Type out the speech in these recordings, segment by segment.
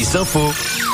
les infos.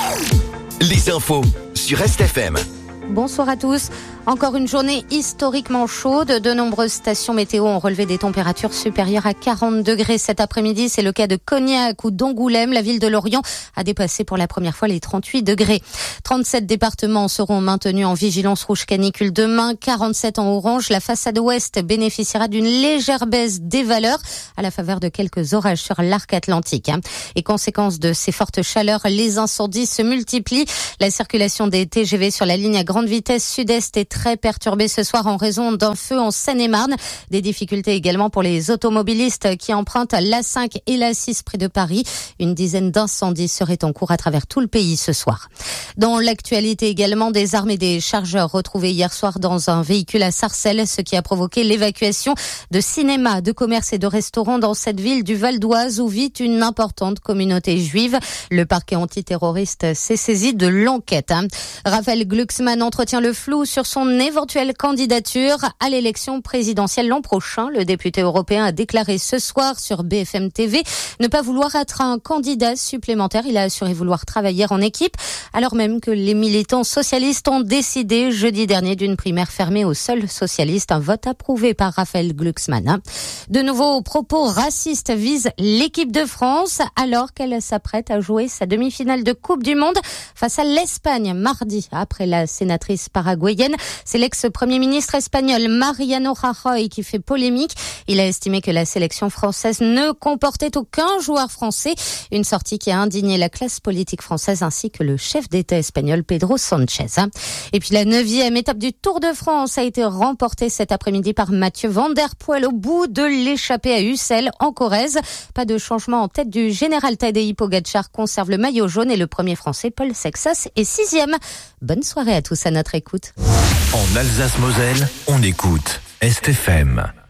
Les infos sur RestFM. Bonsoir à tous. Encore une journée historiquement chaude. De nombreuses stations météo ont relevé des températures supérieures à 40 degrés cet après-midi. C'est le cas de Cognac ou d'Angoulême. La ville de Lorient a dépassé pour la première fois les 38 degrés. 37 départements seront maintenus en vigilance rouge canicule demain, 47 en orange. La façade ouest bénéficiera d'une légère baisse des valeurs à la faveur de quelques orages sur l'arc atlantique. Et conséquence de ces fortes chaleurs, les incendies se multiplient. La circulation des TGV sur la ligne à grande vitesse sud-est est très perturbée ce soir en raison d'un feu en Seine-et-Marne. Des difficultés également pour les automobilistes qui empruntent l'A5 et l'A6 près de Paris. Une dizaine d'incendies seraient en cours à travers tout le pays ce soir. Dans l'actualité également, des armes et des chargeurs retrouvés hier soir dans un véhicule à Sarcelles, ce qui a provoqué l'évacuation de cinémas, de commerces et de restaurants dans cette ville du Val d'Oise où vit une importante communauté juive. Le parquet antiterroriste s'est saisi de l'enquête. Raphaël Glucksmann entretient le flou sur son éventuelle candidature à l'élection présidentielle l'an prochain. Le député européen a déclaré ce soir sur BFM TV ne pas vouloir être un candidat supplémentaire. Il a assuré vouloir travailler en équipe, alors même que les militants socialistes ont décidé jeudi dernier d'une primaire fermée aux seuls socialistes. Un vote approuvé par Raphaël Glucksmann. De nouveaux propos racistes visent l'équipe de France alors qu'elle s'apprête à jouer sa demi-finale de Coupe du Monde face à l'Espagne mardi après la sénatrice paraguayenne. C'est l'ex-premier ministre espagnol Mariano Rajoy qui fait polémique. Il a estimé que la sélection française ne comportait aucun joueur français. Une sortie qui a indigné la classe politique française ainsi que le chef d'État espagnol Pedro Sánchez. Et puis la 9e étape du Tour de France a été remportée cet après-midi par Mathieu Van Der Poel au bout de l'échappée à Ussel en Corrèze. Pas de changement en tête du général Tadej Pogačar conserve le maillot jaune et le premier français Paul Sexas est 6e. Bonne soirée à tous à notre écoute. En Alsace-Moselle, on écoute RestFM.